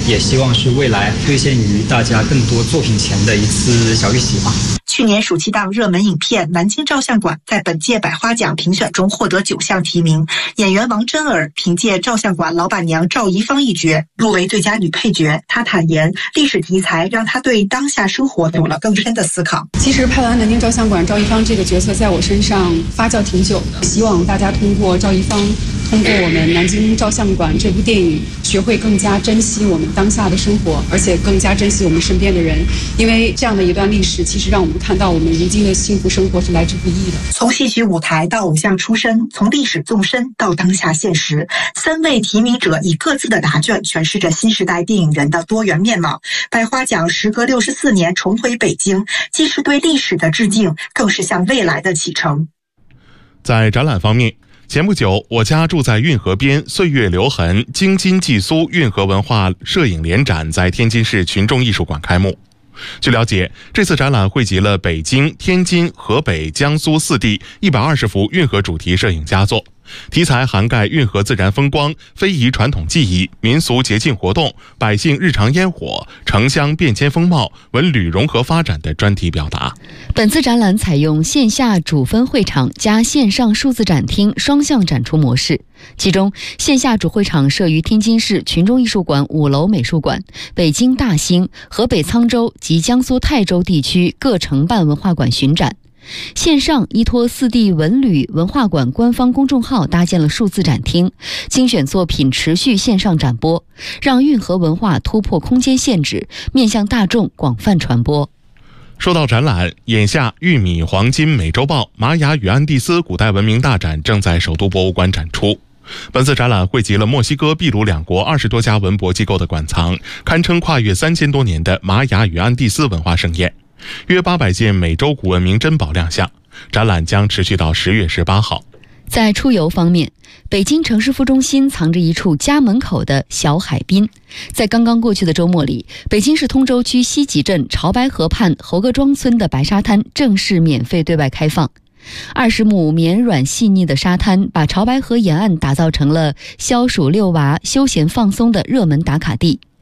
也希望是未来兑现于大家更多作品前的一次小预习吧。 去年暑期档热门影片《南京照相馆》在本届百花奖评选中获得9项提名，演员王真儿凭借照相馆老板娘赵怡芳一角入围最佳女配角。她坦言，历史题材让她对当下生活有了更深的思考。 其实拍完《南京照相馆》，赵怡芳这个角色在我身上发酵挺久的，希望大家通过赵怡芳，通过我们《南京照相馆》这部电影，学会更加珍惜我们当下的生活，而且更加珍惜我们身边的人。因为这样的一段历史，其实让我们看到我们如今的幸福生活是来之不易的。 从戏曲舞台到偶像出身，从历史纵深到当下现实，3位提名者以各自的答卷诠释着新时代电影人的多元面貌。百花奖时隔64年重回北京，既是对历史的致敬，更是向未来的启程。 在展览方面，前不久，我家住在运河边，岁月留痕，京津冀苏运河文化摄影联展在天津市群众艺术馆开幕。据了解，这次展览汇集了北京、天津、河北、江苏4地120幅运河主题摄影佳作，题材涵盖运河自然风光、非遗传统技艺、民俗节庆活动、百姓日常烟火、城乡变迁风貌、文旅融合发展的专题表达。 本次展览采用线下主分会场加线上数字展厅双向展出模式，其中线下主会场设于天津市群众艺术馆5楼美术馆、北京大兴、河北沧州及江苏泰州地区各承办文化馆巡展。线上依托4地文旅文化馆官方公众号搭建了数字展厅，精选作品持续线上展播，让运河文化突破空间限制，面向大众广泛传播。 说到展览，眼下玉米、黄金、美洲豹、玛雅与安第斯古代文明大展正在首都博物馆展出。本次展览汇集了墨西哥、秘鲁2国20多家文博机构的馆藏，堪称跨越3000多年的玛雅与安第斯文化盛宴。约800件美洲古文明珍宝亮相，展览将持续到10月18号。 在出游方面，北京城市副中心藏着一处家门口的小海滨。在刚刚过去的周末里，北京市通州区西集镇潮白河畔侯各庄村的白沙滩正式免费对外开放。20亩绵软细腻的沙滩，把潮白河沿岸打造成了消暑遛娃、休闲放松的热门打卡地。